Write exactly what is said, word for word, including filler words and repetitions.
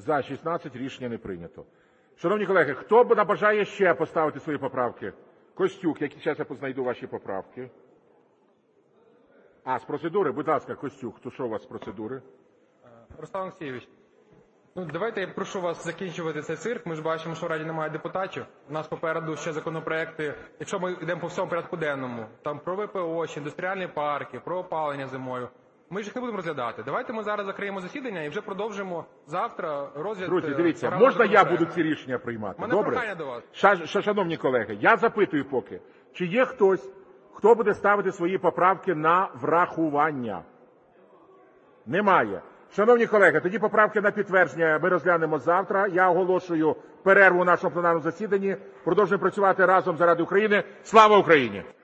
За – шістнадцять. Рішення не прийнято. Шановні колеги, хто бажає ще поставити свої поправки? Костюк, які зараз я знайду ваші поправки. А, з процедури? Будь ласка, Костюк, то що у вас з процедури? Руслан Олексійович, ну давайте я прошу вас закінчувати цей цирк. Ми ж бачимо, що в Раді немає депутатів. У нас попереду ще законопроекти, якщо ми йдемо по всьому порядку денному, там про ВПО, індустріальні парки, про опалення зимою. Ми ж їх не будемо розглядати. Давайте ми зараз закриємо засідання і вже продовжимо завтра розгляд. Друзі, дивіться, можна я буду ці рішення приймати? У мене Добре? прохання до вас. Ша- ша- Шановні колеги, я запитую поки, чи є хтось, хто буде ставити свої поправки на врахування? Немає. Шановні колеги, тоді поправки на підтвердження ми розглянемо завтра. Я оголошую перерву у нашому пленарному засіданні. Продовжуємо працювати разом заради України. Слава Україні!